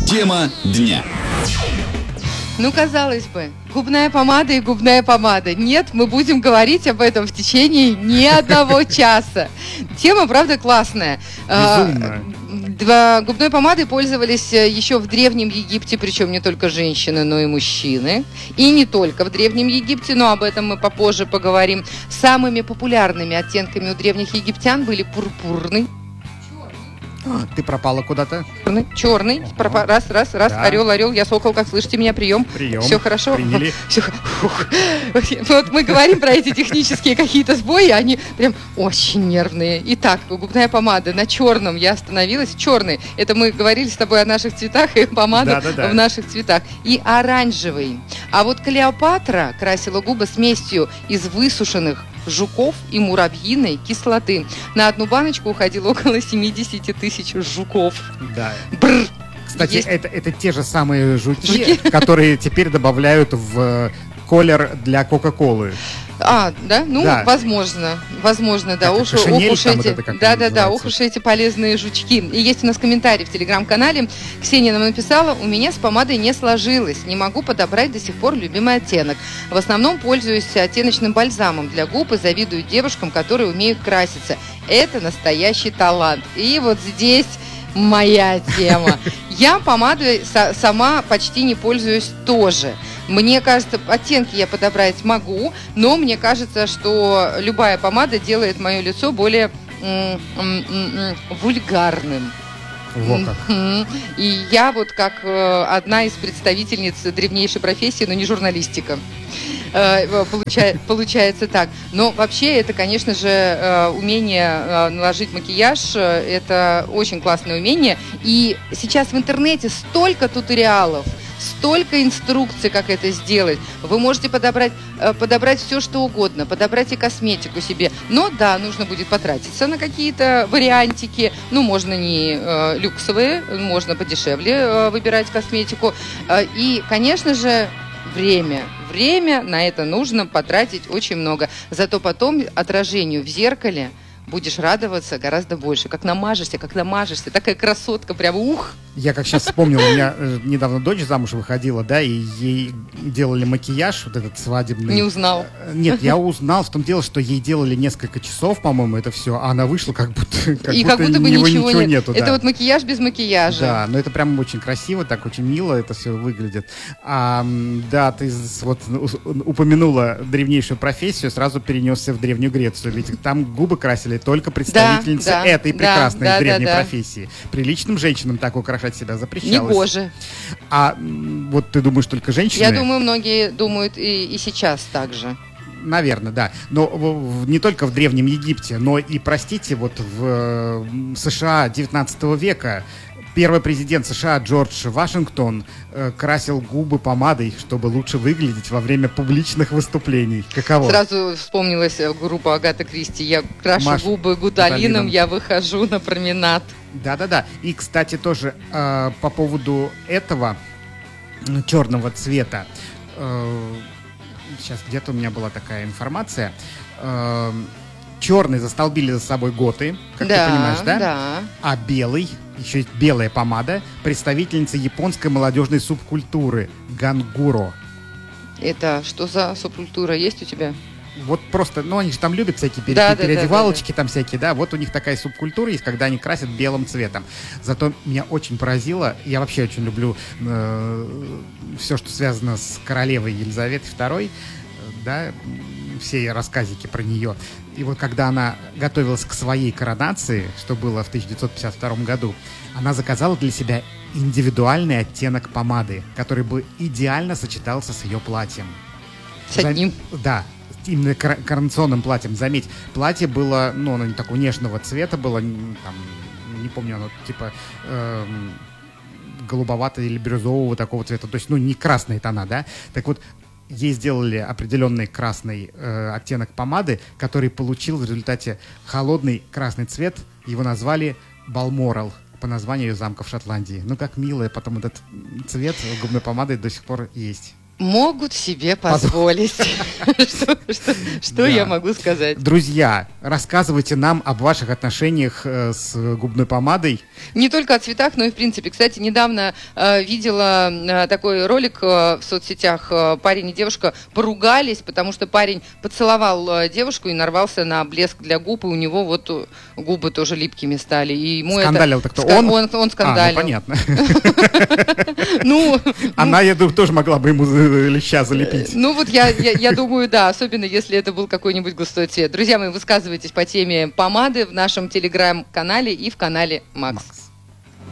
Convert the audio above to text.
Тема дня. Ну, казалось бы, губная помада и губная помада. Нет, мы будем говорить об этом в течение ни одного часа. Тема, правда, классная. Безумно. Губной помадой пользовались еще в Древнем Египте, причем не только женщины, но и мужчины. И не только в Древнем Египте, но об этом мы попозже поговорим. Самыми популярными оттенками у древних египтян были пурпурный. Ты пропала куда-то? Черный. Раз, Да. орел, я сокол, как слышите меня, прием. Прием. Все хорошо? Приняли. Вот мы говорим про эти технические какие-то сбои, они прям очень нервные. Итак, губная помада на черном, я остановилась. Черный, это мы говорили с тобой о наших цветах, и помада Да. в наших цветах. И оранжевый. А вот Клеопатра красила губы смесью из высушенных жуков и муравьиной кислоты. На одну баночку уходило около 70 тысяч жуков. Да. Бррр. Кстати, Есть. это те же самые жуки, которые теперь добавляют в колер для Кока-Колы. А, да? Ну, Да. возможно, да. Как Уж Шинель, уж там вот эти, это как да, называется. ух уж эти полезные жучки. И есть у нас комментарий в телеграм-канале. Ксения нам написала: у меня с помадой не сложилось, не могу подобрать до сих пор любимый оттенок. В основном пользуюсь оттеночным бальзамом для губ и завидую девушкам, которые умеют краситься. Это настоящий талант. И вот здесь моя тема. Я помадой сама почти не пользуюсь тоже. Мне кажется, оттенки я подобрать могу, но мне кажется, что любая помада делает мое лицо более вульгарным. Во как. И я вот как одна из представительниц древнейшей профессии, но не журналистика. Получается так. Но вообще это, конечно же, умение наложить макияж, это очень классное умение. И сейчас в интернете столько туториалов, столько инструкций, как это сделать. Вы можете подобрать все, что угодно, подобрать и косметику себе. Но да, нужно будет потратиться на какие-то вариантики. Ну, можно не люксовые, можно подешевле выбирать косметику. И, конечно же, время. Время на это нужно потратить очень много. Зато потом отражению в зеркале будешь радоваться гораздо больше. Как намажешься. Такая красотка, прям ух! Я как сейчас вспомнил, у меня недавно дочь замуж выходила, да, и ей делали макияж, вот этот свадебный. Не узнал. Нет, я узнал, в том дело, что ей делали несколько часов, по-моему, это все, а она вышла как будто бы ничего нет. нету. Это да. вот макияж без макияжа. Да, но это прям очень красиво, так очень мило это все выглядит. Да, ты вот упомянула древнейшую профессию, сразу перенесся в Древнюю Грецию, ведь там губы красили только представительницы этой прекрасной древней профессии. Приличным женщинам так украшать себя запрещалось. Негоже. А вот ты думаешь, только женщины? Я думаю, многие думают и сейчас так же. Наверное, да. Но не только в Древнем Египте, но и, простите, вот в США 19 века первый президент США Джордж Вашингтон красил губы помадой, чтобы лучше выглядеть во время публичных выступлений. Каково? Сразу вспомнилась группа Агаты Кристи. Я крашу губы гуталином, я выхожу на променад. Да. И, кстати, тоже по поводу этого черного цвета. Сейчас где-то у меня была такая информация. Черный застолбили за собой готы, как ты понимаешь, да? Да. А белый, еще есть белая помада, представительница японской молодежной субкультуры гангуро. Это что за субкультура есть у тебя? Вот просто, они же там любят всякие переодевалочки, там всякие, да, вот у них такая субкультура есть, когда они красят белым цветом. Зато меня очень поразило, я вообще очень люблю все, что связано с королевой Елизаветой II, да, все рассказики про нее. И вот когда она готовилась к своей коронации, что было в 1952 году, она заказала для себя индивидуальный оттенок помады, который бы идеально сочетался с ее платьем. С одним? Да, именно коронационным платьем. Заметь, платье было, оно не такого нежного цвета было, там, не помню, оно типа голубоватого или бирюзового такого цвета, то есть, не красные тона, да. Так вот, ей сделали определенный красный оттенок помады, который получил в результате холодный красный цвет. Его назвали Балморал по названию замка в Шотландии. Как мило, потом этот цвет губной помады до сих пор есть. могут себе позволить. Что я могу сказать? Друзья, рассказывайте нам об ваших отношениях с губной помадой. Не только о цветах, но и в принципе. Кстати, недавно видела такой ролик в соцсетях. Парень и девушка поругались, потому что парень поцеловал девушку и нарвался на блеск для губ, и у него вот губы тоже липкими стали. И ему скандалил так-то он? Он скандалил. Понятно. Она, я думаю, тоже могла бы ему леща залепить. Ну вот я думаю, да, особенно если это был какой-нибудь густой цвет. Друзья мои, высказывайтесь по теме помады в нашем телеграм-канале и в канале Макс.